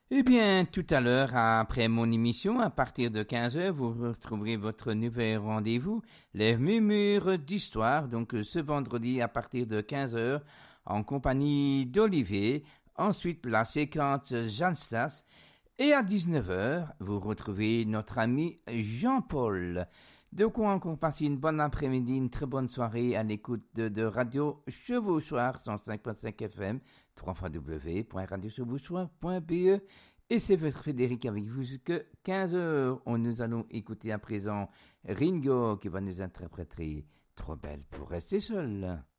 Eh bien, tout à l'heure, après mon émission, à partir de 15 heures, vous retrouverez votre nouvel rendez-vous, les murmures d'histoire, donc ce vendredi à partir de 15 heures, en compagnie d'Olivier. Ensuite, la séquence Jeanne Stas. Et à 19 heures, vous retrouvez notre ami Jean-Paul. De quoi encore passer une bonne après-midi, une très bonne soirée à l'écoute de Radio Chevauchoir 105.5 FM, www.radiochevauchoir.be. Et c'est votre Frédéric avec vous jusqu'à 15 heures. Nous allons écouter à présent Ringo qui va nous interpréter Trop belle pour rester seule.